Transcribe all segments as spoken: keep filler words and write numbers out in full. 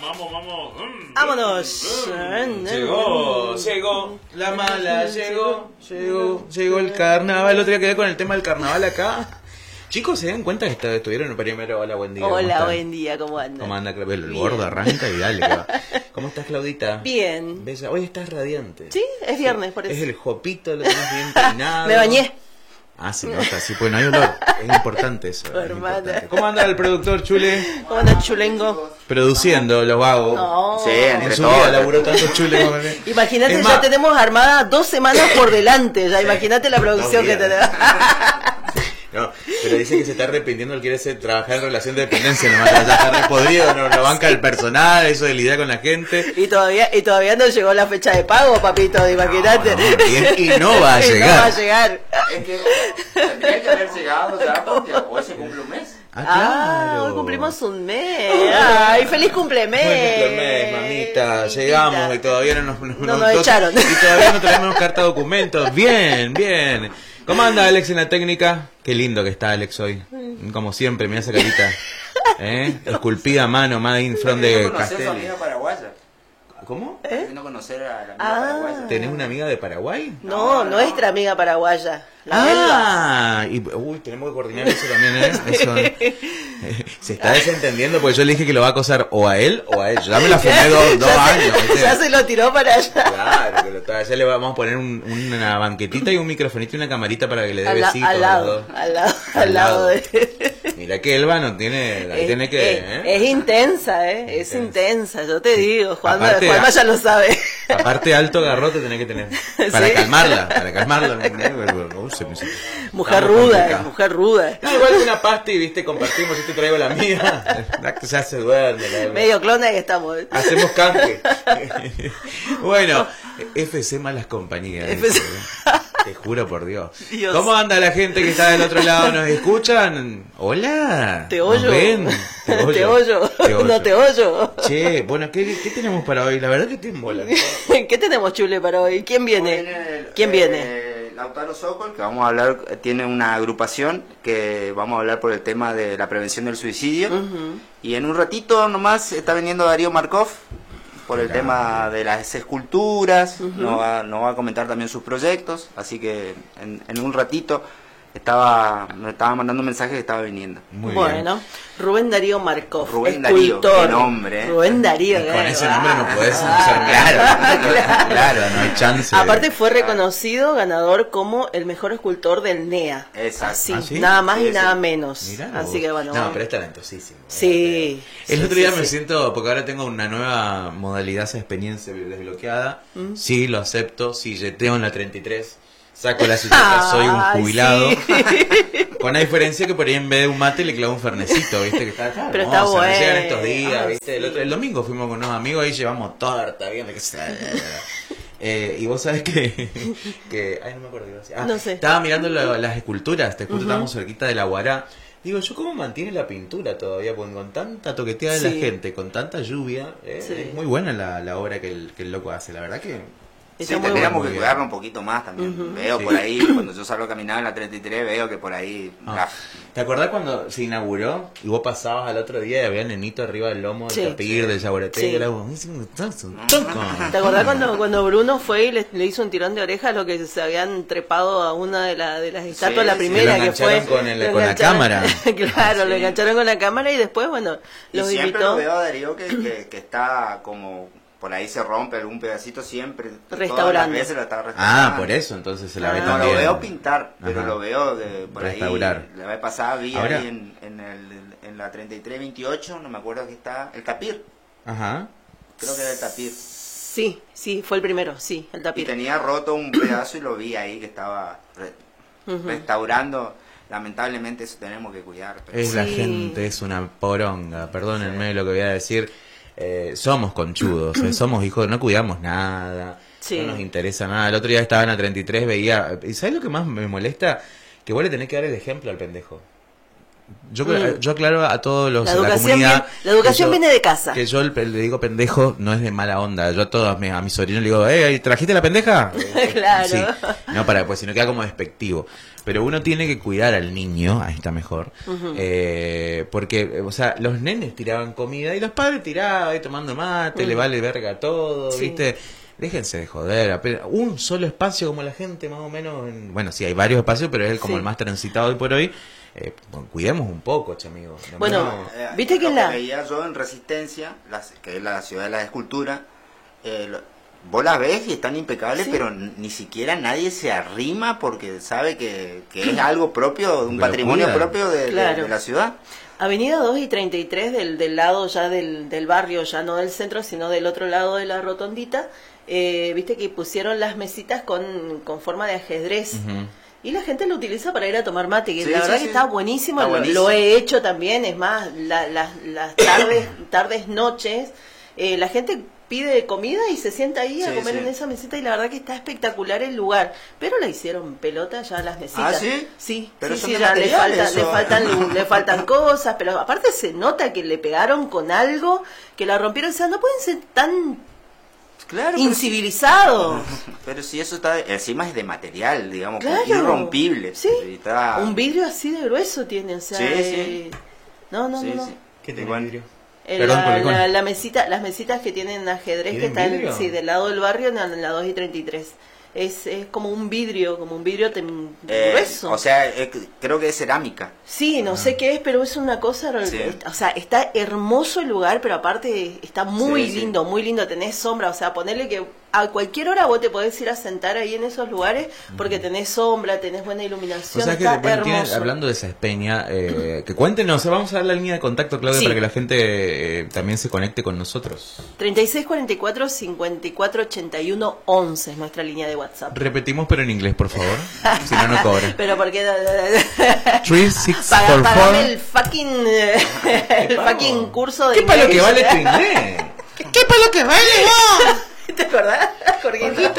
vamos, vamos. Vámonos. Llegó, llegó, la mala llegó, llegó, llegó el carnaval. El otro día quedé con el tema del carnaval acá. Chicos, ¿se dan cuenta que estuvieron primero? Hola, buen día. Hola, buen día, ¿cómo andas? ¿Cómo anda? El Bien. Gordo arranca y dale. Que va. ¿Cómo estás, Claudita? Bien. Bella. Hoy estás radiante. Sí, es viernes, por eso. Es el jopito, lo tenés bien peinado. Me bañé. Ah, se nota, sí, pues no hay olor. Es importante eso. Es importante. ¿Cómo anda el productor, Chule? ¿Cómo anda Chulengo? Produciendo los vagos. No. Sí, entre en su todos. vida laburó tanto Chule como me... Imagínate, ya tenemos armada dos semanas por delante. Ya, imagínate la producción que tenemos. No, pero dice que se está arrepintiendo, él quiere hacer, trabajar en relación de dependencia nomás, ya está re podrido, no, no banca el personal, eso de lidiar con la gente. Y todavía y todavía no llegó la fecha de pago, papito, imagínate. No, no, y, y no va a y llegar. no va a llegar. Es que tendría que haber llegado ya porque hoy se cumple un mes. Ah, Ah, claro. hoy cumplimos un mes. Ay, feliz cumplemes. Buen cumplemes, mamita, llegamos y todavía no nos, no, no nos echaron. Y todavía no tenemos carta de documentos, bien, bien. ¿Cómo anda Alex en la técnica? Qué lindo que está Alex hoy. Como siempre, mira esa carita. ¿Eh? Esculpida a mano, made in front de Castel. Castel. paraguaya. ¿Cómo? ¿Eh? No conocer a la amiga Ah. paraguaya. ¿Tenés una amiga de Paraguay? No, nuestra amiga paraguaya. La Ah, y, uy, tenemos que coordinar eso también, ¿eh? Eso, eh, se está desentendiendo porque yo le dije que lo va a acosar o a él o a ella. Ya me la fumé dos, dos ya años. Se, ¿viste? ya se lo tiró para allá. Claro, que lo está, ya le vamos a poner un, una banquetita y un microfonito y una camarita para que le dé Al, la- besitos. al a los lado, dos. al lado, Al al lado lado. de... Mira que Elba no tiene, ahí Es, tiene que... es- ¿eh? es intensa, ¿eh? Es Intensa. intensa, yo te digo. Juanma, Aparte- Juanma ya lo sabe. Aparte alto garrote tenés que tener. Para Sí. calmarla, para calmarla. Uh, se me- Mujer Estamos ruda, es complicados. mujer ruda. No, igual que una pasta y viste, compartimos, yo te traigo la mía. La que ya se duerme. La, Medio clona que estamos. ¿eh? Hacemos canje. Bueno, F C Malas Compañías. F C. Te juro por Dios. Dios. ¿Cómo anda la gente que está del otro lado? ¿Nos escuchan? Hola. Te ¿Nos oyo. ven? Te oyo. Te oyo. Te oyo. No te oyo. Che, bueno, ¿qué, ¿qué tenemos para hoy? La verdad que te embola. ¿Qué tenemos, Chule, para hoy? ¿Quién viene? el- ¿Quién viene? eh, Lautaro Sokol, que vamos a hablar, eh, tiene una agrupación que vamos a hablar por el tema de la prevención del suicidio. Ujú. Y en un ratito nomás está viniendo Darío Markov por el Claro. tema de las esculturas, Ujú. nos, va, nos va a comentar también sus proyectos, así que en, en un ratito estaba me estaba mandando un mensaje que estaba viniendo. Muy bien. Bueno, Rubén Darío Markov, Rubén Darío, escultor. qué nombre, ¿eh? Rubén Darío. Y con claro. ese nombre no podés Ah, ser claro, claro, claro, no hay chance. Aparte fue reconocido ganador como el mejor escultor del N E A. Exacto. Así, ¿Ah, sí? nada más Sí, y nada sí. menos. Mirá Así vos. que bueno. No, pero es talentosísimo. Sí. El sí, otro día sí, me sí. siento, porque ahora tengo una nueva modalidad de experiencia desbloqueada. Mm. Sí, lo acepto. Sí, jeteo en la treinta y tres. Saco la sucheta, soy un Ay, jubilado. sí. Con la diferencia que por ahí en vez de un mate le clavo un fernecito, ¿viste? Que está, está Pero está hermoso, me bueno. llegan estos días, Ay, ¿viste? El, sí. otro- el domingo fuimos con unos amigos y llevamos torta, bien, que sea. Eh, y vos sabés que, que... Ay, no me acuerdo qué iba a decir. Ah, No sé. Estaba mirando la- las esculturas, te justo Ujú. estábamos cerquita de la Guará. Digo, ¿yo cómo mantiene la pintura todavía? Porque con tanta toqueteada de Sí. la gente, con tanta lluvia, eh, Sí. es muy buena la, la obra que el, que el loco hace. La verdad que... Sí, Está muy tendríamos bueno. que cuidarlo un poquito más también. Ujú. Veo Sí. por ahí, cuando yo salgo a caminar en la treinta y tres, veo que por ahí... Ah. la- ¿Te acordás cuando se inauguró y vos pasabas al otro día y había el nenito arriba del lomo del Sí. tapir, del yaguareté? Sí. Y era como, "Es un tazo, un toco". ¿Te acordás cuando, cuando Bruno fue y le, le hizo un tirón de oreja a los que se habían trepado a una de, la, de las estatuas, Sí, la sí. primera Lo que fue? engancharon con el- lo con la engancharon- cámara. Claro, lo Sí. engancharon con la cámara y después, bueno, Y los siempre invitó. lo veo a Darío que, que, que está como... Por ahí se rompe algún pedacito siempre. Todas Restaurando. las veces lo está restaurando. Ah, por eso entonces se la ve Ah. No también. lo veo pintar, pero Ajá. lo veo de, por Restaurar. ahí. La vez pasada vi Ahora- ahí en, en, el, en la treinta y tres veintiocho, no me acuerdo que está, el tapir. Ajá. Creo que era el tapir. Sí, sí, fue el primero, sí, el Y tapir. tenía roto un pedazo y lo vi ahí que estaba re- Ujú. restaurando. Lamentablemente eso tenemos que cuidar. pero- Es la Sí. gente, es una poronga, perdónenme lo que voy a decir. Eh, somos conchudos, eh, somos hijos, no cuidamos nada, Sí. no nos interesa nada. El otro día estaba en la treinta y tres, veía... ¿Y sabes lo que más me molesta? Que vos le tenés que dar el ejemplo al pendejo. Yo, Mm. yo aclaro a todos los La la educación, comunidad. viene, la educación que yo- viene de casa. Que yo le, le digo pendejo, no es de mala onda. Yo a todos mis- a mis sobrinos le digo, ¿eh, ¿trajiste la pendeja? Claro. Sí. No, para, pues si no queda como despectivo. Pero uno tiene que cuidar al niño, ahí está mejor. Ujú. eh, porque, o sea, los nenes tiraban comida y los padres tiraban ahí tomando mate, Mm. le vale verga todo, Sí. ¿viste? Déjense de joder. apenas- Un solo espacio como la gente, más o menos. En, bueno, sí, hay varios espacios, pero es el como Sí. el más transitado hoy por hoy. Eh, bueno, cuidemos un poco, che, amigo. No, Bueno, no- Eh, Viste que lo la- veía yo en Resistencia, las- que es la ciudad de la escultura, eh, lo- vos las ves y están impecables, Sí. pero n- ni siquiera nadie se arrima porque sabe que, que es algo propio, un Pero patrimonio cuidan. propio de, de- Claro. de la ciudad. Avenida dos y treinta y tres del, del lado ya del, del barrio, ya no del centro, sino del otro lado de la rotondita, eh, viste que pusieron las mesitas con, con forma de ajedrez. Ujú. Y la gente lo utiliza para ir a tomar mate, que Sí, la sí, verdad sí. que está buenísimo, Está lo, buenísimo. lo he hecho también, es más, la- la- las tardes, tardes, noches, eh, la gente pide comida y se sienta ahí a Sí, comer sí. en esa mesita y la verdad que está espectacular el lugar, pero la hicieron pelota ya las mesitas. ¿Ah, sí? Sí, Pero sí, son sí, de ya le, material, falta, le, eso. faltan, le faltan cosas, pero aparte se nota que le pegaron con algo, que la rompieron, o sea, no pueden ser tan Claro, pero, incivilizados. pero si eso está, encima es de material, digamos, Claro. irrompible. Sí. Y está- Un vidrio así de grueso tiene, o sea, Sí, sí. eh, no, no, Sí, no, no. sí. ¿Qué Y tiene bueno, vidrio? Eh, Perdón por la, el con- la, la mesita, las mesitas que tienen ajedrez que ¿Tienen están vidrio? sí, del lado del barrio en la, en la dos y treinta y tres. Es, es como un vidrio, como un vidrio tem- eh, grueso. o sea, eh, creo que es cerámica. Sí, no sé qué es, pero es una cosa, Sí. o sea, está hermoso el lugar, pero aparte está muy Sí, sí. lindo, muy lindo, tenés sombra, o sea, ponerle que a cualquier hora vos te podés ir a sentar ahí en esos lugares porque tenés sombra, tenés buena O iluminación, sea que, está bueno, tiene- hermoso. hablando de esa espeña, eh, que cuéntenos, o sea, vamos a dar la línea de contacto, Claudia, Sí. para que la gente eh, también se conecte con nosotros. treinta y seis cuarenta y cuatro cincuenta y cuatro ochenta y uno once es nuestra línea de WhatsApp. Repetimos, pero en inglés, por favor. Si no, no cobra. Pero porque tres seis Paga, cuatro pagame cuatro. el fucking eh, el fucking curso de ¿Qué para lo que inglés. vale tu inglés? ¿Qué para lo que vale vos? ¿Te acordás, Jorgito?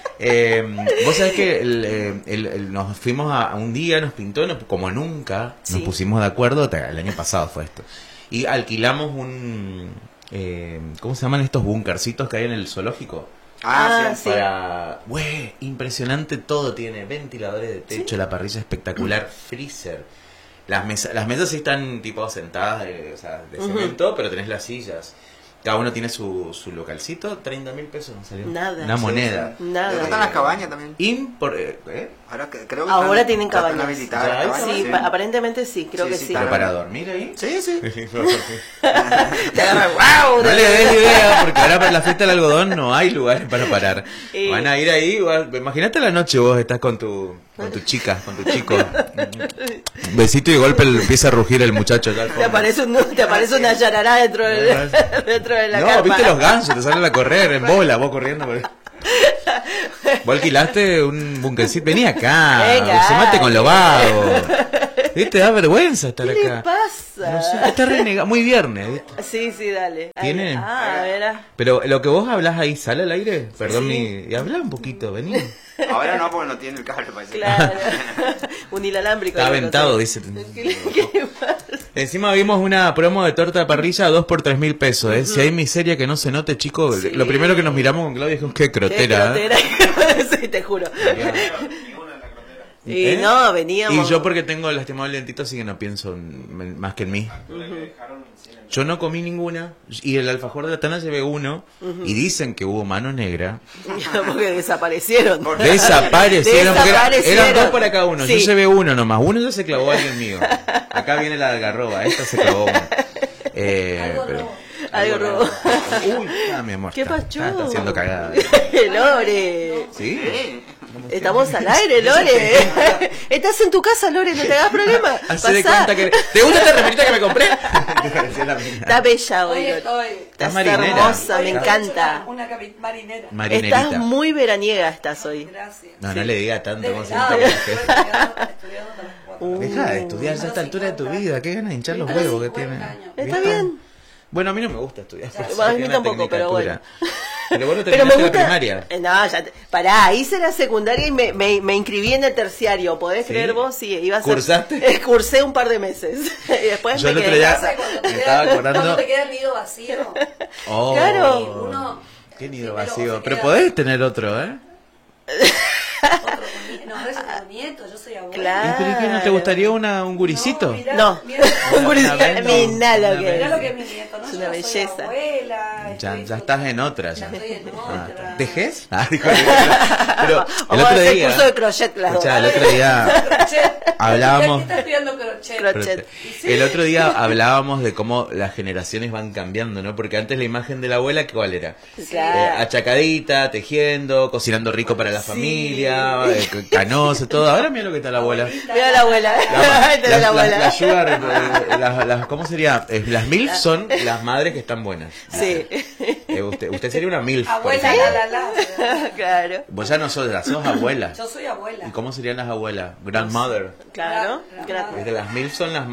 Eh, vos sabés que el, eh, el- el- nos fuimos a, a un día, nos pintó, nos- como nunca, Sí. nos pusimos de acuerdo, te- el año pasado fue esto, y alquilamos un, eh, ¿cómo se llaman estos bunkercitos que hay en el zoológico? Ah, Ah, sí. sí. Para, güey, impresionante todo, tiene ventiladores de techo, la parrilla espectacular, freezer. Las mesas, las mesas sí están tipo sentadas de, o sea, de Ujú. cemento, pero tenés las sillas. Cada uno tiene su, su localcito, treinta mil pesos nos salió. Nada. Una Sí, moneda. Sí. Nada. Creo que están las cabañas también. Impor eh, ¿eh? Ahora que- creo que Ahora están- tienen están cabañas. habilitadas Ya las hay cabañas, Sí, sí. pa- aparentemente sí, creo Sí, que sí, sí. está. Pero para dormir ahí. Sí, sí. Te agarra, wow, No le des idea, porque ahora para la fiesta del algodón no hay lugares para parar. Eh. Van a ir ahí, igual- imagínate la noche vos estás con tu con tu chica, con tu chico. Un besito y de golpe le empieza a rugir el muchacho acá al Te fondo. aparece, un, te aparece una yarará dentro, del, dentro de la No, carpa. viste los gansos, te salen a correr en bola, vos corriendo. por- Vos alquilaste un bunkercito, vení acá, Venga. sumate con lo vago. ¿Viste? Da vergüenza estar ¿Qué le acá. pasa? No sé, está renegado, muy viernes, ¿viste? Sí, sí, dale. Ahí. ¿Tiene? Ah, a ver. ah. Pero lo que vos hablas ahí, ¿sale al aire? Perdón, Sí. mi... y habla un poquito, vení. Ahora no, porque no tiene el cable, parece. Claro. Un inalámbrico. Está yo aventado, no dice. sé. ¿Qué le- qué le pasa? Encima vimos una promo de torta de parrilla dos por tres mil pesos, ¿eh? Si hay miseria que no se note, chico, Sí. lo primero que nos miramos con Claudia es qué Qué crotera, ¿eh? crotera. Sí, te juro. Y ¿Eh? no, veníamos. Y yo porque tengo lastimado el dientito, así que no pienso en- más que en mí. Yo no comí ninguna, y el alfajor de la Tana llevé uno, y dicen que hubo mano negra. Porque desaparecieron. Desaparecieron, porque era- Desaparecieron. eran dos para cada uno. Sí. Yo llevé uno nomás. Uno ya se clavó a alguien mío. Acá viene la algarroba, esta se clavó una. Eh, pero- Algo robo. Uy, ah, mi amor. ¿Qué está, pasó? Está, está haciendo cagada. Lore. ¿Sí? Estamos al aire, Lore. Estás en tu casa, Lore, no te hagas problema. Hace de Pasá. cuenta que... ¿Te gusta esta remerita que me compré? Decía la mina. Está bella hoy, Hoy Lore. estoy. Estás marinera. hermosa, hoy me estoy encanta. hecho Una, una capi- marinera. Marinerita. Estás muy veraniega, estás hoy. Gracias. No, no le diga tanto. De ¿Cómo se velado, siente? estuve estudiando, estudiando hasta las cuatro. Uh. Deja de estudiar ya a esta altura de tu vida. Qué ganas de hinchar los A los huevos que cincuenta tiene. años. Está ¿Viste? bien. Bueno, a mí no me gusta estudiar. Ya, por bueno, a mí soy una tampoco, pero tecnicatura. Pero vos no Pero me terminaste la gusta. primaria. Eh, No, ya te- pará, hice la secundaria y me, me, me inscribí en el terciario. ¿Podés ¿Sí? creer vos? Sí, iba a ser. ¿Cursaste? Eh, cursé un par de meses. Y después Yo me el otro quedé en día- casa. Cuando te Me queda- estaba acordando- Cuando te queda el nido vacío. Oh, Claro. Uno- qué nido primero vacío. se Pero queda- podés tener otro, ¿eh? Otro con nie- no, eso con nietos, yo soy abuela. Claro. ¿Y pero qué, no te gustaría una, un guricito? mirá- No. mirá lo que- Un gurisito. Una venda, Mirá lo una que venda. mirá lo que es mi nieto, ¿no? Es Yo una soy belleza. abuela, Ya, estoy ya estás en otra. Ya Ya. estoy en Ah, otra. ¿Dejés? Ah, dijo, pero el Vamos a otro hacer día, curso de crochet las dos. escuchá, el otro día Crochet. hablábamos- ¿Qué está estudiando crochet? Crochet. el otro día hablábamos de cómo las generaciones van cambiando, ¿no? Porque antes la imagen de la abuela, ¿cuál era? Claro. Eh, achacadita, tejiendo, cocinando rico para la familia, eh, canosa, todo. Ahora mira lo que está la abuela. Mira la abuela. La- Ahí tenés las, la abuela. las- las sugar, eh, las- las- ¿cómo sería? Eh, Las MILF son las madres que están buenas. Sí. Eh, usted, usted sería una MILF. por Abuela, ejemplo. la, la, la. Claro. Vos ya no sos, las sos abuela. Yo soy abuela. ¿Y cómo serían las abuelas? Grandmother. Claro. Claro. Claro. Viste, las MILF son las...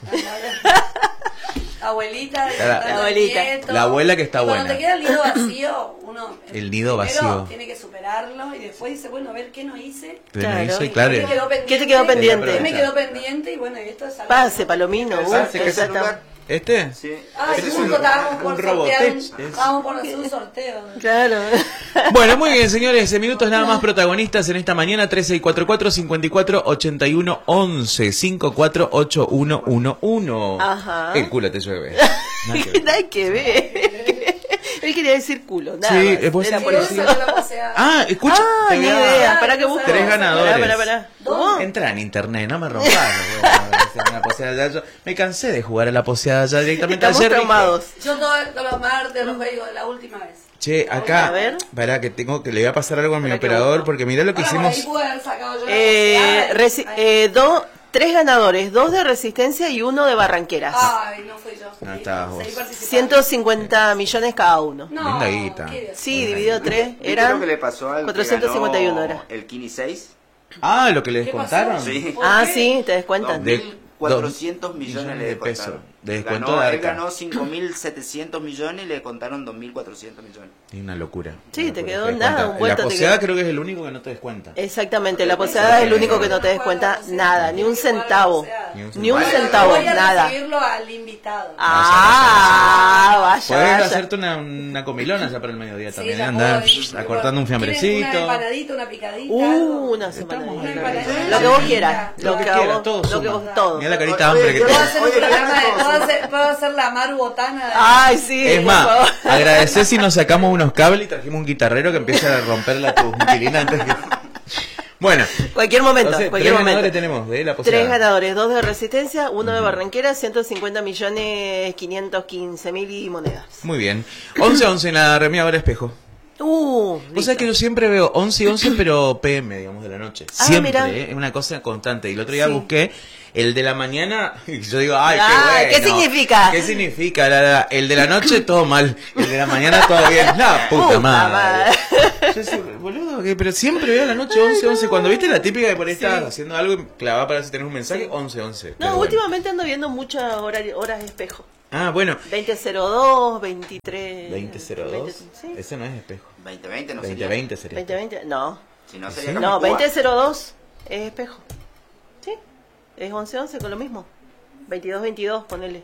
Abuelita, La- disfrutando la abuelita. del nieto. La abuela que está Y cuando buena. te queda el nido vacío, uno El nido primero vacío. tiene que superarlo y después dice, bueno, a ver qué no hice. Claro. Claro. ¿Y claro. ¿Qué te quedó pendiente? ¿Qué te quedó pendiente? ¿Qué me quedó pendiente? Y bueno, y esto es algo. Pase, Palomino. ¿Sabes Uh, qué ya está. celular? ¿Este? Sí. Ay, Este es justo un- estábamos un por sortear Robotech, un- es- Estábamos por hacer un sorteo. Claro. Bueno, muy bien, señores. En minutos nada más protagonistas en esta mañana. tres seis cuatro cuatro, cinco cuatro, ocho uno once. cinco cuatro ocho uno uno uno. Ajá. El culo te llueve. Nada que ver. Nada que ver. Él quería decir culo, nada Sí, más. eh, vos Era sí, por Yo eso. sí. salió la poseada. Ah, escucha. Ah, te ni voy a- idea. Para que busque. Tres ganadores. Pará, pará, pará. ¿Cómo? Entra en internet, no me rompas. los huevos, una poseada ya. Yo me cansé de jugar a la poseada ya directamente. Estamos Ayer dije, traumados. Yo todos todos los martes los veo la última vez. Che, acá, A ver. para que tengo que le voy a pasar algo a mi Para que operador busco. porque mirá lo que Ahora, por ahí hicimos. pude haber sacado yo la Eh, poseada. resi- Ay. eh, do- tres ganadores, dos de Resistencia y uno de Barranqueras. Ay, no fui yo. No estabas vos. Seguí participando. ciento cincuenta millones cada uno. No, Linda guita. qué Dios. Sí, dividido tres, ¿Viste eran lo que le pasó al que cuatrocientos cincuenta y uno ganó era. el Kini seis? Ah, lo que le ¿Qué descontaron. pasó? Sí. ¿Por Ah, qué? sí, te descuentan. De- dos mil cuatrocientos millones millones le de pesos. descontaron. De descuento Ganó, de él Arca. ganó cinco mil setecientos millones y le contaron dos mil cuatrocientos millones. Es una locura. Sí, Una te locura, quedó descuenta. nada, un vuelto La te poseada quedó. creo que es el único que no te descuenta. Exactamente, la posada es el único que no te descuenta nada, ni un centavo. Ni un Ni un centavo. centavo, Voy a nada. recibirlo al invitado. Ah, vaya, Podés vaya. hacerte una, una comilona ya para el mediodía Sí, también. la Andar puedo- psh, acortando un ¿Quieren fiambrecito. Una empanadita, una picadita. Uh, algo? una semana. Estamos Una ahí. empanadita. Lo que vos quieras, Lo lo que que a quieras, vos, todo lo que suma. vos, todo. Mirá la carita de hambre que Oye, Puedo tenés. hacer un Oye, programa de. ¿qué Puedo tal? hacer, puedo hacer la Maru Botana de. Ay, sí. Es por más, favor. agradecer si nos sacamos unos cables y trajimos un guitarrero que empiece a romperla a tu inquilina antes que... Bueno, Cualquier momento, entonces, cualquier tres momento. ganadores tenemos de la posada. Tres ganadores, dos de Resistencia, uno de Barranquera, ciento cincuenta millones quinientos quince mil y monedas. Muy bien. once once en la remedadora espejo. Uh, Vos sabés que yo siempre veo once y once, pero P M, digamos, de la noche. Ah, Siempre, mirá. ¿eh? Es una cosa constante. Y el otro día Sí. busqué el de la mañana y yo digo, ay, Ah, qué ¿qué bueno. significa? ¿Qué significa? La, la- el de la noche todo mal, el de la mañana todo bien. La puta, Puta madre. madre. Yo decía, boludo, ¿qué? Pero siempre veo la noche once once. Cuando viste la típica de por ahí Sí. estabas haciendo algo y clavaba para ver si tenés un mensaje, once once. No, Pero bueno. últimamente ando viendo muchas horas, horas de espejo. Ah, bueno. veinte cero dos, veintitrés. veinte cero dos. Sí. Ese no es espejo. veinte veinte no veinte sería. veinte sería. veinte veinte, no. Si no ¿Sí? sería No, como Cuba. veinte cero dos es espejo. Sí, es once once con lo mismo. veintidós veintidós, ponele.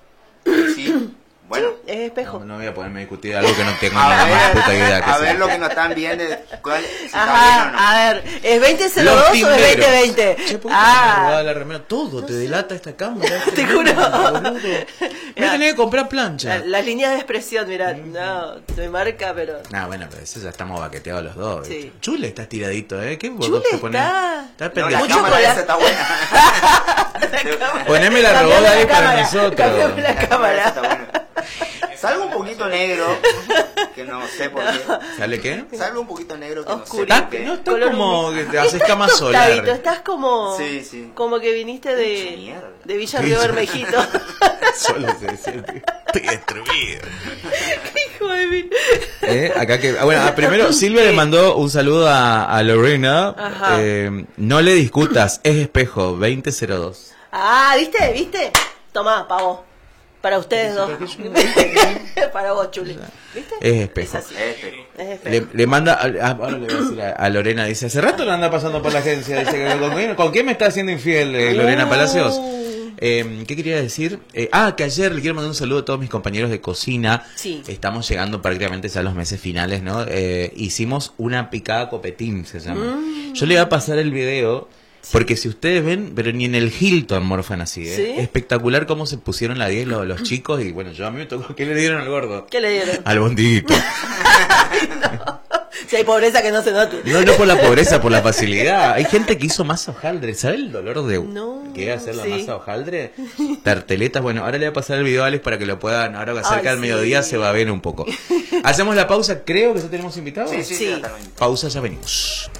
Sí. Bueno. Es espejo. No, no voy a ponerme a discutir algo que no tengo A ni la más puta idea ver, que a sea. ver lo que nos están viendo. ¿Cuál, si está bien o Ajá, no. a ver, ¿es veinte cero dos Los o es tinderos. veinte veinte? Che, ¿por qué te has robado Ah, la remera? Todo te delata esta cámara. Te juro. Boludo. Voy a tener que comprar plancha. la- las líneas de expresión, mira, no, me marca, pero... No, bueno, pero eso ya estamos baqueteados los dos. Sí. ¿viste? Chule está tiradito, ¿eh? ¿Qué vos Chule te ponés? está. Está No, pendejo. la Mucho cámara cola- esa está buena. Poneme la Cambiame robada ahí la para cámara, nosotros. cambiame la La cámara esa está cámara. buena. Salgo un poquito negro, que no sé por qué. ¿Sale qué? Salgo un poquito negro, que no sé Oscurito. Está, por qué. no, está Color como humilde. que te haces cama Estás tostadito, solar. estás como... Sí, sí. Como que viniste Hecho de... mierda. De Villa Río Bermejito. Solo se siente. Estoy destruido. Hijo de mí. Eh, acá que, ah, bueno, ah, primero Silvia le mandó un saludo a, a Lorena. Ajá. Eh, no le discutas, es espejo, veinte cero dos. Ah, ¿viste? ¿Viste? Tomá, pavo. Para ustedes dos. Para vos, Chuli. ¿Viste? Es espejo. Es así. Este. Es espejo. Le, le manda, a, a- ahora le voy a decir a, a Lorena, dice, hace rato lo anda pasando por la agencia, dice, que ¿con, quién, ¿con quién me está haciendo infiel eh, Lorena Palacios? Eh, ¿Qué quería decir? Eh, ah, que ayer le quiero mandar un saludo a todos mis compañeros de cocina. Sí. Estamos llegando prácticamente ya a los meses finales, ¿no? Eh, hicimos una picada copetín, se llama. Mm. Yo le voy a pasar el video, porque si ustedes ven, pero ni en el Hilton morfan así, ¿eh? ¿Sí? Espectacular cómo se pusieron la diez los, los chicos, y bueno, yo a mí me tocó, ¿qué le dieron al gordo? ¿Qué le dieron? Al bondito. Si hay pobreza que no se note. No, no por la pobreza, por la facilidad. Hay gente que hizo masa hojaldre. ¿Sabe el dolor de No, que es hacer la sí. masa hojaldre? Tarteletas. Bueno, ahora le voy a pasar el video a Alex para que lo puedan. Ahora que acerca Ay, al mediodía sí. se va a ver un poco. Hacemos la pausa. Creo que ya tenemos invitados. Sí, sí, Sí. sí, ya está bien. Pausa, ya venimos.